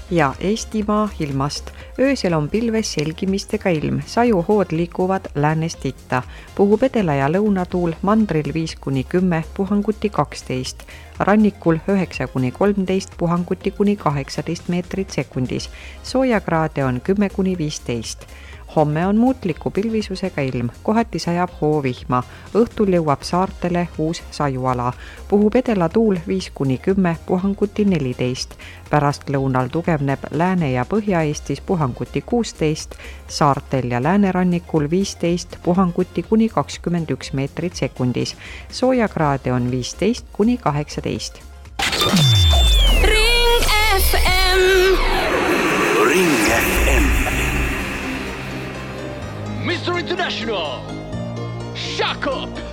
ja Eestimaa ilmast. Öösel on pilves selgimistega ilm, sajuhood liikuvad läänest itta. Puhub edela- ja lõunatuul, mandril 5-10, puhanguti 12. Rannikul 9-13, puhanguti kuni 18 meetrit sekundis. Soojakraade on 10-15. Homme on muutliku pilvisusega ilm, kohati sajab hoovihma. Õhtul jõuab saartele uus sajuala. Puhub edela tuul 5-10, puhanguti 14. Pärast lõunal tugevneb Lääne- ja Põhja-Eestis puhanguti 16, saartel ja läänerannikul 15, puhanguti kuni 21 meetrit sekundis. Soojakraade on 15-18. Ring FM. Ring FM. Mr. International, shock up!